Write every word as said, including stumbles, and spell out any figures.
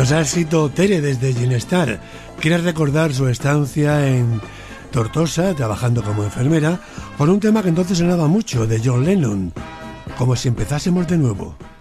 Nos ha escrito Tere desde Ginestar. Quiere recordar su estancia en Tortosa, trabajando como enfermera, por un tema que entonces sonaba mucho, de John Lennon, como si empezásemos de nuevo.